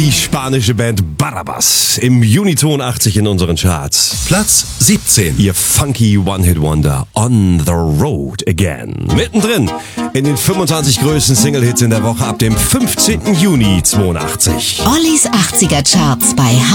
Die spanische Band Barrabás im Juni 82 in unseren Charts. Platz 17. Ihr funky One-Hit-Wonder On the Road Again. Mittendrin in den 25 größten Single-Hits in der Woche ab dem 15. Juni 82. Ollis 80er Charts bei